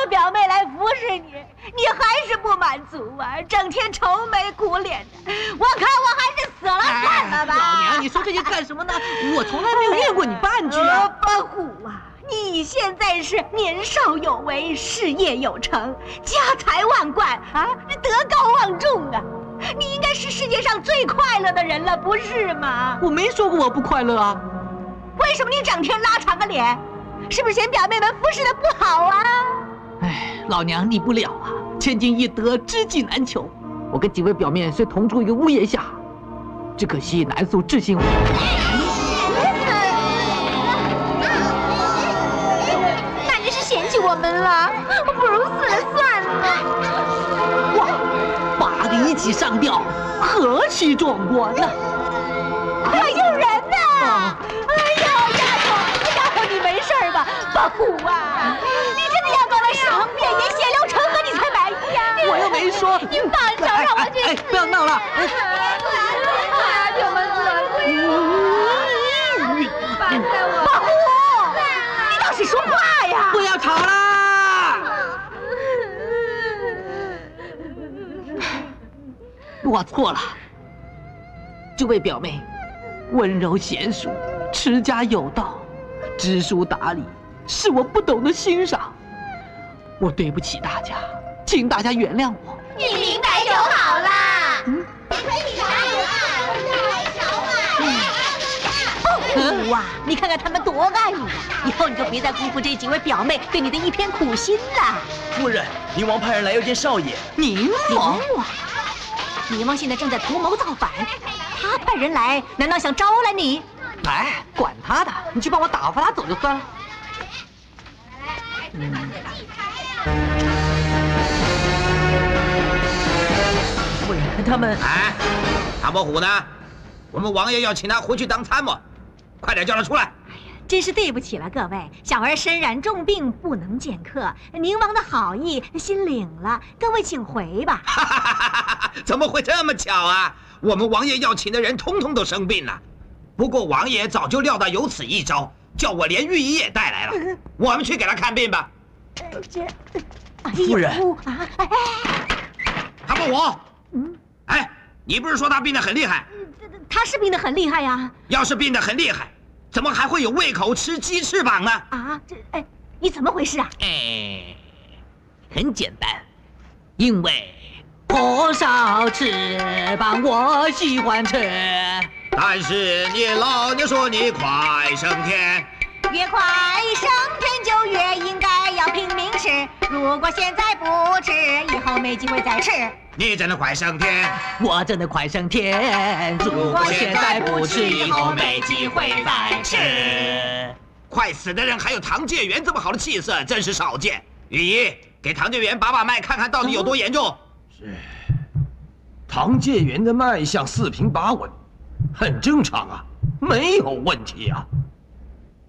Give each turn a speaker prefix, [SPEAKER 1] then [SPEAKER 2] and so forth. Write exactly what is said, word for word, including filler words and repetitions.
[SPEAKER 1] 我表妹来服侍你，你还是不满足啊，整天愁眉苦脸的。我看我还是死了算了吧。
[SPEAKER 2] 哎、老娘，你说这些干什么呢？我从来没有念过你半句啊！
[SPEAKER 1] 八虎啊！ 你现在是年少有为，事业有成，家财万贯啊，德高望重啊！你应该是世界上最快乐的人了，不是吗？
[SPEAKER 2] 我没说过我不快乐啊。
[SPEAKER 1] 为什么你整天拉长个脸？是不是嫌表妹们服侍的不好啊？
[SPEAKER 2] 哎，老娘你不了啊！千金易得，知己难求。我跟几位表妹虽同住一个屋檐下，只可惜难诉知心话。
[SPEAKER 1] 我们了，不如死了算了。
[SPEAKER 2] 哇，八个一起上吊，何其壮观呐！
[SPEAKER 1] 快救人呐！啊、哎呀，丫头，丫头，你没事吧？八虎啊，你真的要搞到伤遍野、血流成河，你才满意啊？
[SPEAKER 2] 我又没说。
[SPEAKER 1] 你放手，让我去。
[SPEAKER 2] 哎，不要闹了！哎，
[SPEAKER 1] 丫头们死放开我！八虎，你倒是说话呀！
[SPEAKER 2] 不要吵了。 我错了，这位表妹，温柔娴熟，持家有道，知书达理，是我不懂得欣赏。我对不起大家，请大家原谅我。
[SPEAKER 1] 你明白就好啦。嗯。不啊，你看看他们多爱你呀！以后你就别再辜负这几位表妹对你的一片苦心了。
[SPEAKER 3] 夫人，宁王派人来要见少爷。
[SPEAKER 2] 宁王。
[SPEAKER 1] 宁王现在正在图谋造反，他派人来，难道想招来你？
[SPEAKER 2] 哎，管他的，你去帮我打发他走就算了。嗯。夫人，他们……
[SPEAKER 4] 哎，唐伯虎呢？我们王爷要请他回去当参谋，快点叫他出来。
[SPEAKER 1] 真是对不起了，各位，小儿身染重病，不能见客。宁王的好意，心领了，各位请回吧。
[SPEAKER 4] 哈哈哈哈！怎么会这么巧啊？我们王爷要请的人通通都生病了。不过王爷早就料到有此一招，叫我连御医也带来了。我们去给他看病吧。
[SPEAKER 1] 这，
[SPEAKER 3] 夫人
[SPEAKER 1] 啊，哎，
[SPEAKER 4] 唐伯虎，嗯，哎，你不是说他病得很厉害？
[SPEAKER 1] 他是病得很厉害呀。
[SPEAKER 4] 要是病得很厉害。 怎么还会有胃口吃鸡翅膀呢？
[SPEAKER 1] 啊，这哎，你怎么回事啊？
[SPEAKER 2] 哎，很简单，因为火烧翅膀我喜欢吃。
[SPEAKER 4] 但是你老娘说你快升天，
[SPEAKER 1] 越快升天就越应该要拼命吃。如果现在不吃，以后没机会再吃。
[SPEAKER 4] 你真的快升天，
[SPEAKER 2] 我真的快升天。如果现在不吃，以后没机会再吃。
[SPEAKER 4] 快死的人还有唐介元这么好的气色，真是少见。御医，给唐介元把把脉，看看到底有多严重。
[SPEAKER 3] 是。唐介元的脉象四平八稳，很正常啊，没有问题啊。